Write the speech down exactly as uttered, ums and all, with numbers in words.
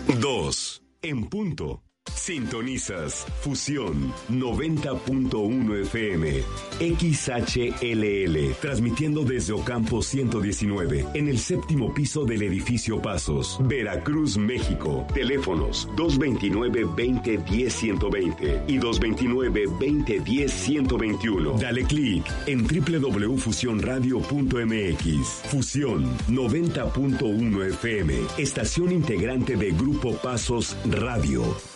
dos, en punto. Sintonizas Fusión noventa punto uno F M, X H L L, transmitiendo desde Ocampo ciento diecinueve, en el séptimo piso del edificio Pasos, Veracruz, México. Teléfonos dos veintinueve, veinte, diez, ciento veinte y dos veintinueve, veinte, diez, ciento veintiuno. Dale clic en doble u doble u doble u punto fusión radio punto m x. Fusión noventa punto uno F M, estación integrante de Grupo Pasos Radio.